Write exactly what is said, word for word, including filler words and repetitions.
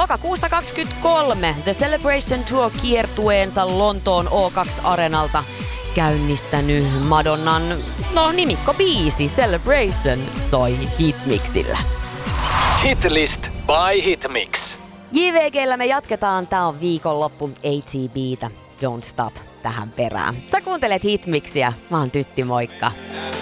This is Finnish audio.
Lokakuussa kaksikymmentäkolme The Celebration Tour kiertueensa Lontoon O kaksi Arenalta käynnistänyt Madonnan, no nimikko biisi Celebration soi Hitmixillä. Hitlist by Hitmix. J V G:llä me jatketaan, tää on viikonloppu A T B:tä, Don't Stop tähän perään. Sä kuuntelet Hitmixiä, mä oon Tytti, moikka.